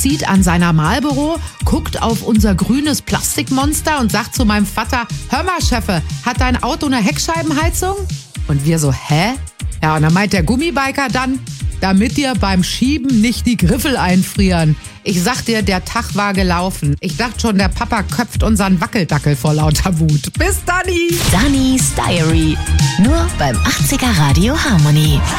zieht an seiner Marlboro, guckt auf unser grünes Plastikmonster und sagt zu meinem Vater, hör mal, Chefe, hat dein Auto eine Heckscheibenheizung? Und wir so, hä? Ja, und dann meint der Gummibiker dann, damit dir beim Schieben nicht die Griffel einfrieren. Ich sag dir, der Tag war gelaufen. Ich dachte schon, der Papa köpft unseren Wackeldackel vor lauter Wut. Bis Dani! Dannys Diary. Nur beim 80er Radio Harmony.